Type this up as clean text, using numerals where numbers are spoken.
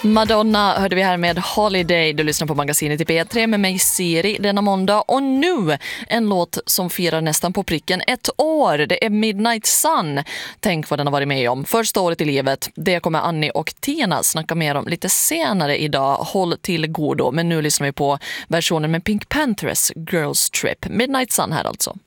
Madonna hörde vi här med Holiday. Du lyssnar på magasinet i P3 med mig Siri denna måndag. Och nu en låt som firar nästan på pricken 1 år. Det är Midnight Sun. Tänk vad den har varit med om. Första året i livet. Det kommer Annie och Tina snacka mer om lite senare idag. Håll till godo. Men nu lyssnar vi på versionen med Pink Panthers Girls Trip. Midnight Sun här alltså.